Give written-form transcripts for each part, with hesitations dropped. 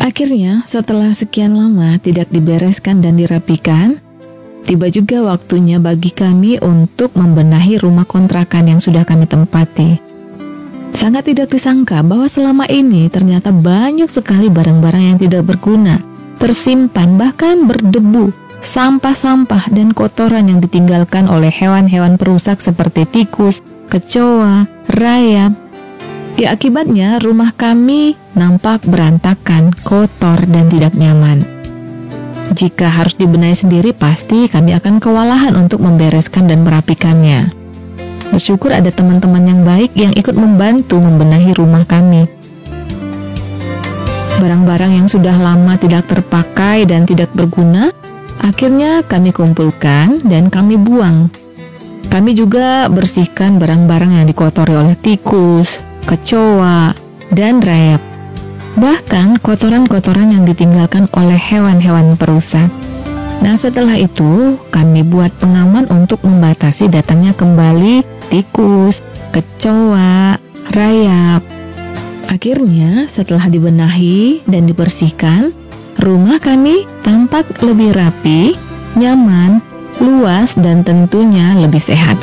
Akhirnya, setelah sekian lama tidak dibereskan dan dirapikan, tiba juga waktunya bagi kami untuk membenahi rumah kontrakan yang sudah kami tempati. Sangat tidak disangka bahwa selama ini ternyata banyak sekali barang-barang yang tidak berguna, tersimpan bahkan berdebu, sampah-sampah dan kotoran yang ditinggalkan oleh hewan-hewan perusak seperti tikus, kecoa, rayap. Ya, akibatnya rumah kami nampak berantakan, kotor, dan tidak nyaman. Jika harus dibenahi sendiri, pasti kami akan kewalahan untuk membereskan dan merapikannya. Bersyukur ada teman-teman yang baik yang ikut membantu membenahi rumah kami. Barang-barang yang sudah lama tidak terpakai dan tidak berguna, akhirnya kami kumpulkan dan kami buang. Kami juga bersihkan barang-barang yang dikotori oleh tikus, kecoa, dan rayap. Bahkan kotoran-kotoran yang ditinggalkan oleh hewan-hewan perusak. Nah, setelah itu kami buat pengaman untuk membatasi datangnya kembali tikus, kecoa, rayap. Akhirnya setelah dibenahi dan dibersihkan, rumah kami tampak lebih rapi, nyaman, luas, dan tentunya lebih sehat.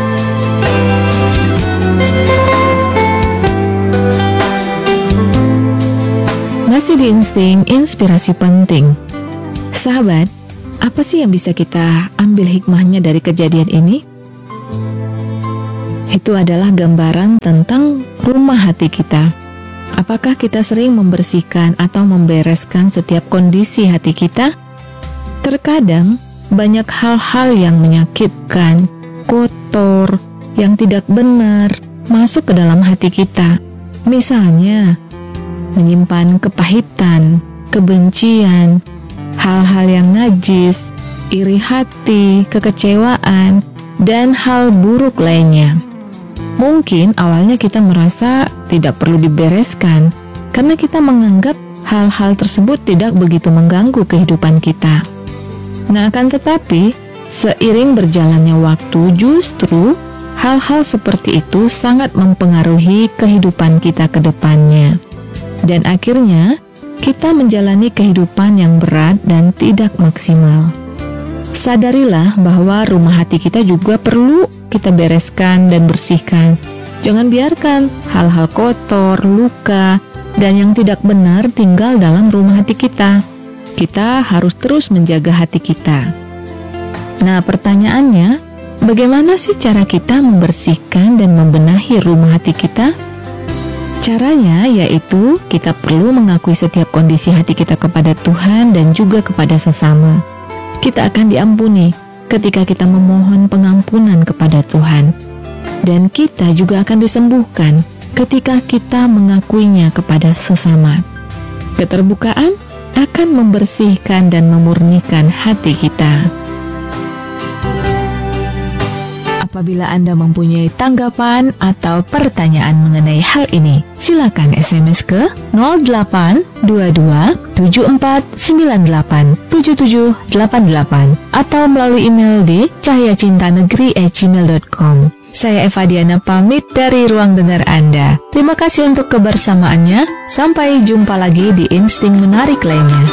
Masih di insting inspirasi penting. Sahabat, apa sih yang bisa kita ambil hikmahnya dari kejadian ini? Itu adalah gambaran tentang rumah hati kita. Apakah kita sering membersihkan atau membereskan setiap kondisi hati kita? Terkadang banyak hal-hal yang menyakitkan, kotor, yang tidak benar masuk ke dalam hati kita. Misalnya, menyimpan kepahitan, kebencian, hal-hal yang najis, iri hati, kekecewaan, dan hal buruk lainnya. Mungkin awalnya kita merasa tidak perlu dibereskan karena kita menganggap hal-hal tersebut tidak begitu mengganggu kehidupan kita. Nah, akan tetapi seiring berjalannya waktu, justru hal-hal seperti itu sangat mempengaruhi kehidupan kita ke depannya. Dan akhirnya kita menjalani kehidupan yang berat dan tidak maksimal. Sadarilah bahwa rumah hati kita juga perlu kita bereskan dan bersihkan. Jangan biarkan hal-hal kotor, luka, dan yang tidak benar tinggal dalam rumah hati kita. Kita harus terus menjaga hati kita. Nah, pertanyaannya, bagaimana sih cara kita membersihkan dan membenahi rumah hati kita? Caranya yaitu kita perlu mengakui setiap kondisi hati kita kepada Tuhan dan juga kepada sesama. Kita akan diampuni ketika kita memohon pengampunan kepada Tuhan. Dan kita juga akan disembuhkan ketika kita mengakuinya kepada sesama. Keterbukaan akan membersihkan dan memurnikan hati kita. Apabila Anda mempunyai tanggapan atau pertanyaan mengenai hal ini, silakan SMS ke 0822 7498 7788 atau melalui email di cahyacintanegeri@gmail.com. Saya Eva Diana pamit dari ruang dengar Anda. Terima kasih untuk kebersamaannya. Sampai jumpa lagi di Insting Menarik lainnya.